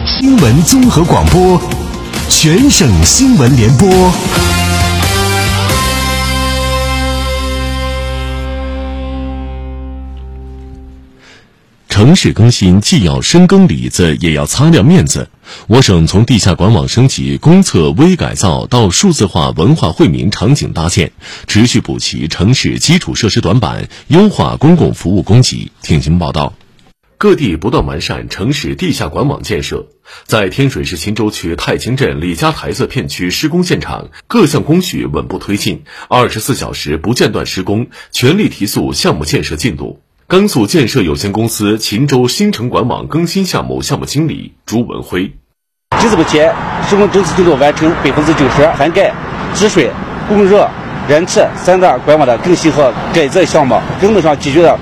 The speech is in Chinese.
新闻综合广播，全省新闻联播。城市更新既要深耕里子，也要擦亮面子。我省从地下管网升级、公测微改造到数字化文化惠民场景搭建，持续补齐城市基础设施短板，优化公共服务供给。听新闻报道。各地不断完善城市地下管网建设，在天水市新洲区太清镇李家台子片区施工现场，各项工序稳步推进，24小时不间断施工，全力提速项目建设进度。钢速建设有限公司秦州新城管网更新项目项目经理朱文辉： 至目前，施工整体进度完成90%，涵盖治水、供热、燃气3大管网的更新和改造项目，根本上解决了